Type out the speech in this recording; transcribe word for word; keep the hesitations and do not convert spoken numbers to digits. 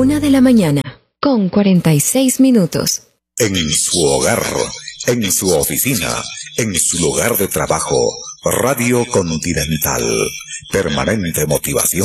Una de la mañana, con cuarenta y seis minutos. En su hogar, en su oficina, en su lugar de trabajo, Radio Continental. Permanente motivación.